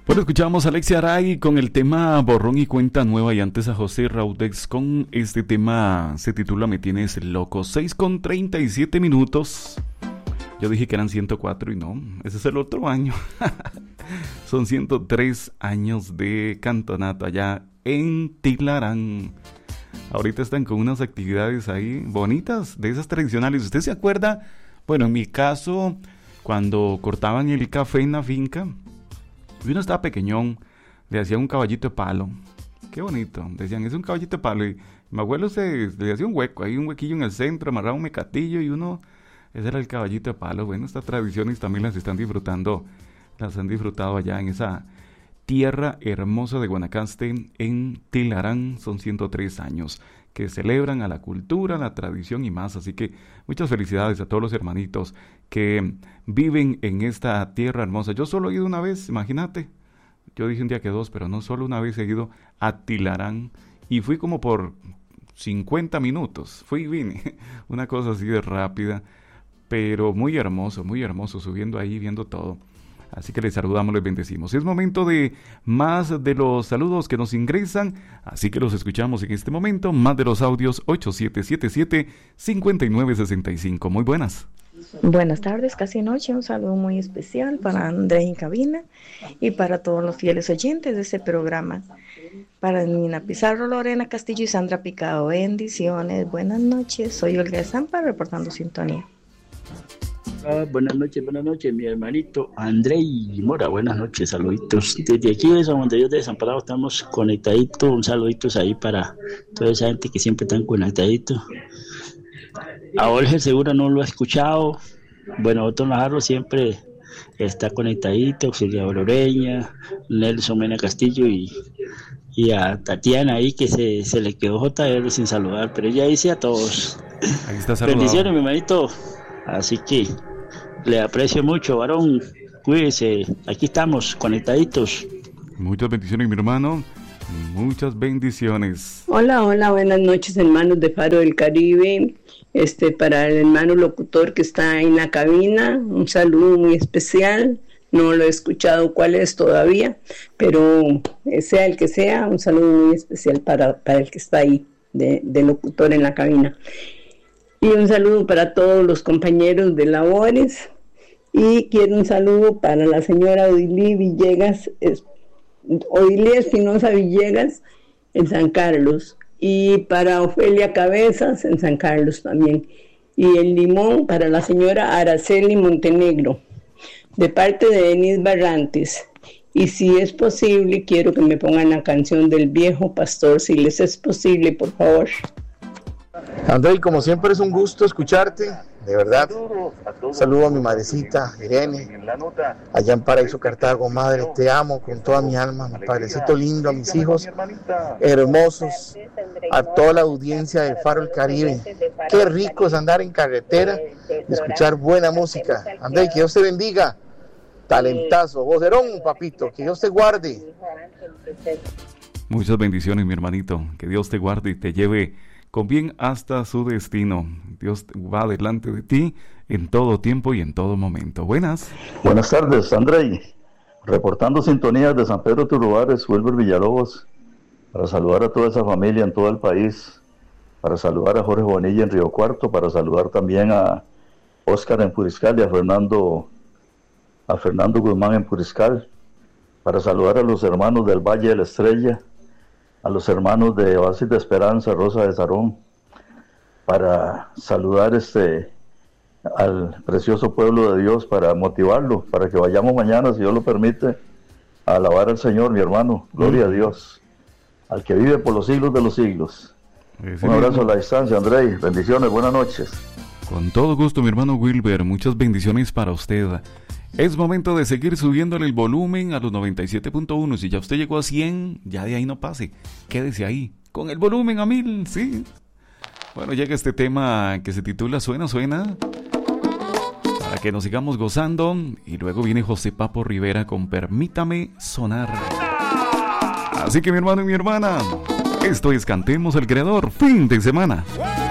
Bueno, escuchamos a Alexia Aray con el tema Borrón y Cuenta Nueva y antes a José Raudex con este tema, se titula Me Tienes Loco. 6:37. Yo dije que eran 104 y no, ese es el otro año. Son 103 años de campeonato allá en Tilarán. Ahorita están con unas actividades ahí bonitas, de esas tradicionales. ¿Usted se acuerda? Bueno, en mi caso, cuando cortaban el café en la finca, uno estaba pequeñón, le hacían un caballito de palo. Qué bonito. Decían, es un caballito de palo. Y mi abuelo le hacía un hueco, ahí un huequillo en el centro, amarraba un mecatillo y uno, ese era el caballito de palo. Bueno, estas tradiciones también las han disfrutado allá en esa tierra hermosa de Guanacaste, en Tilarán. Son 103 años que celebran a la cultura, la tradición y más. Así que muchas felicidades a todos los hermanitos que viven en esta tierra hermosa. Yo solo he ido una vez, imagínate. Yo dije un día que dos, pero no, solo una vez he ido a Tilarán. Y fui como por 50 minutos. Fui y vine. Una cosa así de rápida. Pero muy hermoso, subiendo ahí, viendo todo. Así que les saludamos, les bendecimos. Es momento de más de los saludos que nos ingresan, así que los escuchamos en este momento. Más de los audios 8777-5965. Muy buenas. Buenas tardes, casi noche. Un saludo muy especial para Andrés en cabina y para todos los fieles oyentes de este programa. Para Nina Pizarro, Lorena Castillo y Sandra Picado. Bendiciones, buenas noches. Soy Olga de Zampa reportando sintonía. Buenas noches, mi hermanito Andrei Mora, buenas noches, saluditos. Desde aquí de San Juan de Dios de Desamparado estamos conectaditos, un saluditos ahí para toda esa gente que siempre están conectaditos. A Olger seguro no lo ha escuchado, bueno, otro Najarro siempre está conectadito, Auxilia Ororeña, Nelson Mena Castillo y a Tatiana ahí que se le quedó JR sin saludar, pero ella dice a todos. Ahí está saludado. Bendiciones, mi hermanito, así que le aprecio mucho, varón. Cuídese, aquí estamos, conectaditos. Muchas bendiciones, mi hermano. Muchas bendiciones. Hola, buenas noches, hermanos de Faro del Caribe. Para el hermano locutor que está en la cabina, un saludo muy especial. No lo he escuchado cuál es todavía, pero sea el que sea, un saludo muy especial para el que está ahí, de locutor en la cabina. Y un saludo para todos los compañeros de labores. Y quiero un saludo para la señora Odilia Espinosa Villegas en San Carlos. Y para Ofelia Cabezas en San Carlos también. Y el limón para la señora Araceli Montenegro, de parte de Denis Barrantes. Y si es posible, quiero que me pongan la canción del Viejo Pastor, si les es posible, por favor. Andrei, como siempre es un gusto escucharte, de verdad. Saludo a mi madrecita Irene, allá en Paraíso, Cartago. Madre, te amo con toda mi alma, mi padrecito lindo, a mis hijos hermosos, a toda la audiencia del Faro del Caribe. Qué rico es andar en carretera y escuchar buena música. Andrei, que Dios te bendiga. Talentazo, vocerón, papito, que Dios te guarde. Muchas bendiciones, mi hermanito, que Dios te guarde y te lleve con bien hasta su destino. Dios va delante de ti en todo tiempo y en todo momento. Buenas tardes, Andrei. Reportando sintonías de San Pedro Turubares, Wilber Villalobos, para saludar a toda esa familia en todo el país, para saludar a Jorge Bonilla en Río Cuarto, para saludar también a Óscar en Puriscal y a Fernando Guzmán en Puriscal, para saludar a los hermanos del Valle de la Estrella, a los hermanos de Oasis de Esperanza, Rosa de Sarón, para saludar al precioso pueblo de Dios, para motivarlo, para que vayamos mañana, si Dios lo permite, a alabar al Señor, mi hermano. Gloria a Dios, al que vive por los siglos de los siglos. Un abrazo a la distancia, Andrei. Bendiciones, buenas noches. Con todo gusto, mi hermano Wilber, muchas bendiciones para usted. Es momento de seguir subiéndole el volumen a los 97.1. Si ya usted llegó a 100, ya de ahí no pase. Quédese ahí, con el volumen a 1000, sí. Bueno, llega este tema que se titula Suena, para que nos sigamos gozando. Y luego viene José Papo Rivera con Permítame Sonar. Así que mi hermano y mi hermana, esto es Cantemos al Creador, fin de semana.